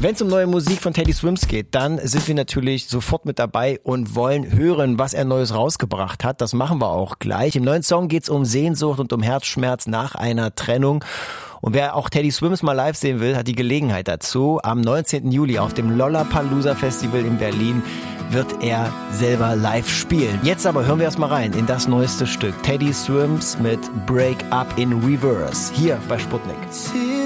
Wenn es um neue Musik von Teddy Swims geht, dann sind wir natürlich sofort mit dabei und wollen hören, was er Neues rausgebracht hat. Das machen wir auch gleich. Im neuen Song geht's um Sehnsucht und um Herzschmerz nach einer Trennung. Und wer auch Teddy Swims mal live sehen will, hat die Gelegenheit dazu. Am 19. Juli auf dem Lollapalooza Festival in Berlin wird er selber live spielen. Jetzt aber hören wir erst mal rein in das neueste Stück. Teddy Swims mit Break Up in Reverse. Hier bei Sputnik.